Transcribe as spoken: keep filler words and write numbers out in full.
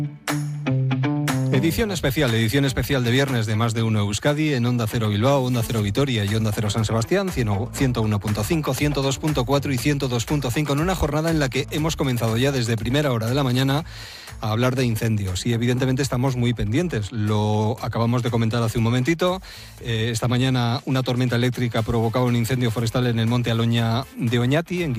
Edición especial, edición especial de viernes de Más de Uno Euskadi en Onda Cero Bilbao, Onda Cero Vitoria y Onda Cero San Sebastián, ciento uno punto cinco, ciento dos punto cuatro y ciento dos punto cinco, en una jornada en la que hemos comenzado ya desde primera hora de la mañana a hablar de incendios y evidentemente estamos muy pendientes. Lo acabamos de comentar hace un momentito. Eh, esta mañana una tormenta eléctrica ha provocado un incendio forestal en el monte Aloña de Oñati, en